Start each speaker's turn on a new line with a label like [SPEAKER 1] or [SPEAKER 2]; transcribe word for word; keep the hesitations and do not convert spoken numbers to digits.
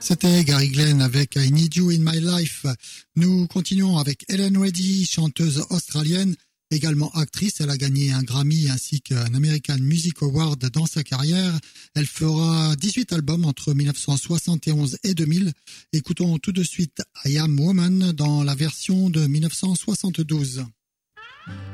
[SPEAKER 1] C'était Gary Glenn avec I Need You in My Life. Nous continuons avec Helen Reddy, chanteuse australienne, également actrice. Elle a gagné un Grammy ainsi qu'un American Music Award dans sa carrière. Elle fera dix-huit albums entre dix-neuf cent soixante et onze et deux mille. Écoutons tout de suite I Am Woman dans la version de dix-neuf cent soixante-douze.